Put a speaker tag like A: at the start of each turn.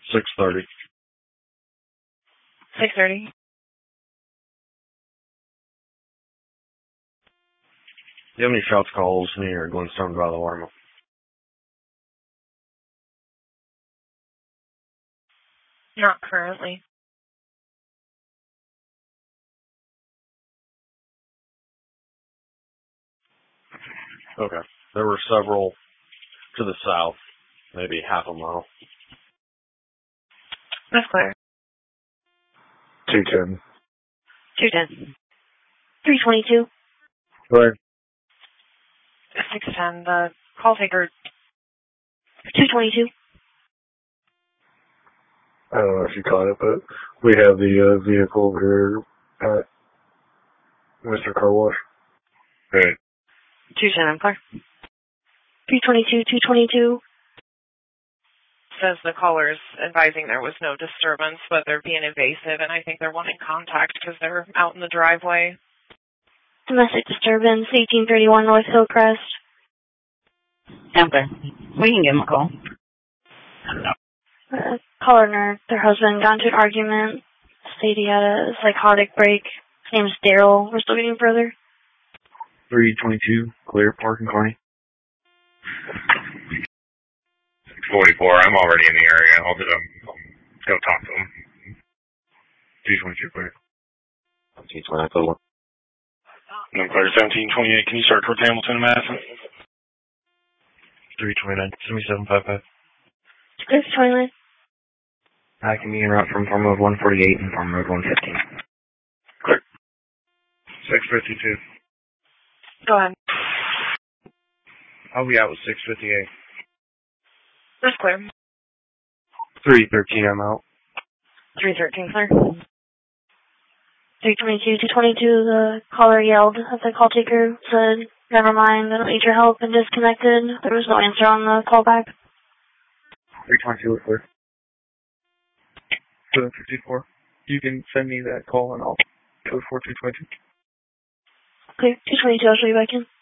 A: 6:30.
B: 6:30.
A: Do you have any shots calls near Glenstone by the Watermill?
B: Not currently.
A: Okay. There were several to the south, maybe half a mile.
B: That's clear.
C: 210.
B: 210.
D: 322.
C: Right.
B: 610. The call taker.
D: 222.
C: I don't know if you caught it, but we have the vehicle over here at Mr. Car Wash.
A: Right.
B: 210, I'm clear.
D: 322, 222.
B: Says the caller's advising there was no disturbance, but they're being evasive, and I think they're wanting contact because they're out in the driveway.
D: Domestic disturbance, 1831 North Hillcrest.
E: Okay. We can give him a call.
D: Caller and their husband got into an argument. Said he had a psychotic break. His name is Daryl. We're still getting further.
A: 322, clear, Park and Carney.
F: 44, I'm already in the area. I'll go talk to him.
A: 222, clear.
F: 1729, code 1. I'm clear. 1728, can you start towards Hamilton and Madison?
A: 329, 7755.
D: Clear for 29.
G: I can be en route from Farm Road 148 and Farm Road 115.
F: Clear.
A: 652.
B: Go ahead.
A: I'll be out with 658.
B: That's clear.
A: 313, I'm out.
B: 313, clear.
D: 322, 222, the caller yelled at the call taker, said, "Never mind, I don't need your help," and disconnected. There was no answer on the callback.
A: 322, we're clear. 754. You can send me that call and I'll go for 222.
D: Clear. 222, I'll show you back in.